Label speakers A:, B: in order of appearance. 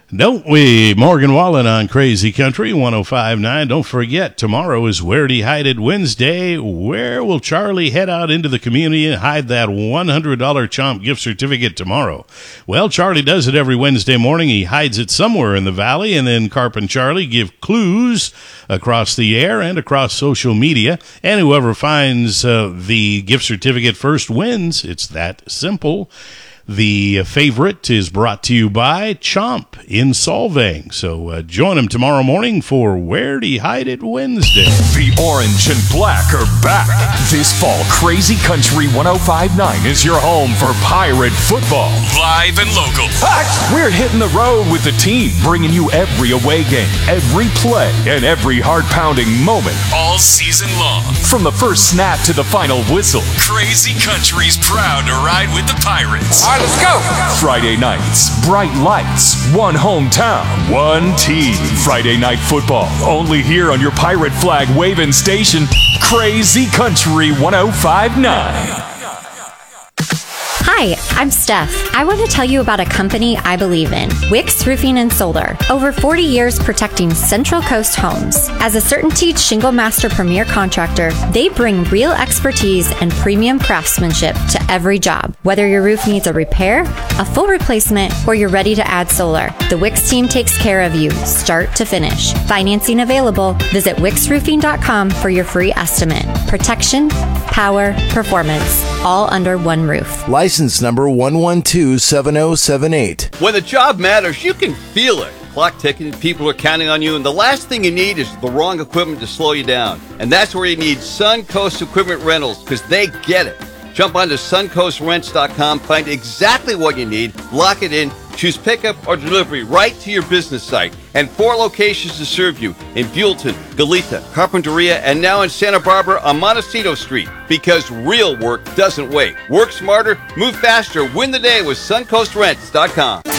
A: Don't we? Morgan Wallen on Crazy Country 105.9. Don't forget, tomorrow is Where'd He Hide It Wednesday. Where will Charlie head out into the community and hide that $100 Chomp gift certificate tomorrow? Well, Charlie does it every Wednesday morning. He hides it somewhere in the valley, and then Carp and Charlie give clues across the air and across social media. And whoever finds the gift certificate first wins. It's that simple. The favorite is brought to you by Chomp in Solvang. So join him tomorrow morning for Where'd He Hide It Wednesday.
B: The orange and black are back. This fall, Crazy Country 105.9 is your home for Pirate football. Live and local. We're hitting the road with the team, bringing you every away game, every play, and every heart-pounding moment all season long. From the first snap to the final whistle, Crazy Country's proud to ride with the Pirates.
C: All right, let's go.
B: Friday nights, bright lights, one hometown, one team. Friday night football, only here on your pirate flag waving station, Crazy Country 105.9.
D: Hi, I'm Steph. I want to tell you about a company I believe in, Wicks Roofing and Solar. Over 40 years protecting Central Coast homes. As a CertainTeed Shingle Master Premier contractor, they bring real expertise and premium craftsmanship to every job. Whether your roof needs a repair, a full replacement, or you're ready to add solar, the Wicks team takes care of you, start to finish. Financing available. Visit wicksroofing.com for your free estimate. Protection, power, performance, all under one roof.
E: License number 1127078.
F: When the job matters, you can feel it. Clock ticking, people are counting on you, and the last thing you need is the wrong equipment to slow you down. And that's where you need Suncoast Equipment Rentals, because they get it. Jump onto suncoastrents.com, find exactly what you need, lock it in, choose pickup or delivery right to your business site. And 4 locations to serve you in Buellton, Goleta, Carpinteria, and now in Santa Barbara on Montecito Street. Because real work doesn't wait. Work smarter, move faster, win the day with suncoastrents.com.